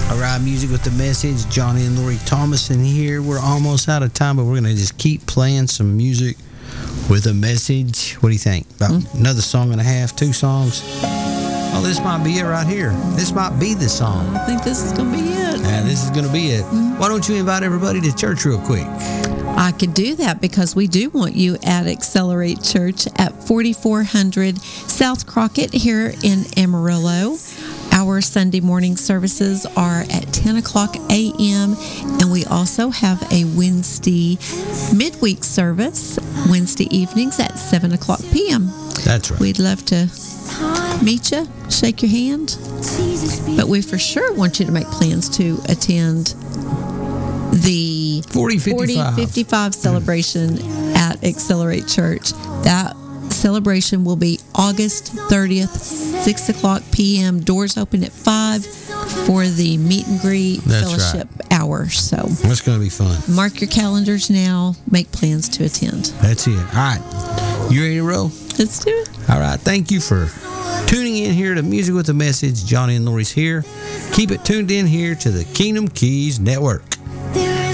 All right, music with the message. Johnny and Lori Thomason here. We're almost out of time, but we're going to just keep playing some music with a message. What do you think? About another song and a half, 2 songs? Oh, this might be it right here. This might be the song. I think this is going to be it. Yeah, this is going to be it. Why don't you invite everybody to church real quick? I could do that because we do want you at Accelerate Church at 4400 South Crockett here in Amarillo. Our Sunday morning services are at 10 o'clock a.m. and we also have a Wednesday midweek service, Wednesday evenings at 7 o'clock p.m. That's right. We'd love to meet you, shake your hand, but we for sure want you to make plans to attend the 4055 celebration at Accelerate Church. That celebration will be August 30th, 6 o'clock p.m. Doors open at 5 for the meet and greet fellowship hour. So that's going to be fun. Mark your calendars now. Make plans to attend. That's it. All right. You ready to roll? Let's do it. All right. Thank you for tuning in here to Music with a Message. Johnny and Lori's here. Keep it tuned in here to the Kingdom Keys Network.